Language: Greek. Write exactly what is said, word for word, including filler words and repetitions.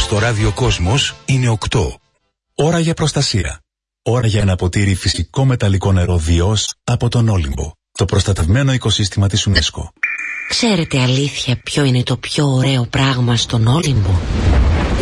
Στο ράδιο Κόσμος είναι οκτώ. Ώρα για προστασία. Ώρα για ένα ποτήρι φυσικό μεταλλικό νερό Διός από τον Όλυμπο, το προστατευμένο οικοσύστημα της UNESCO. Ξέρετε αλήθεια ποιο είναι το πιο ωραίο πράγμα στον Όλυμπο?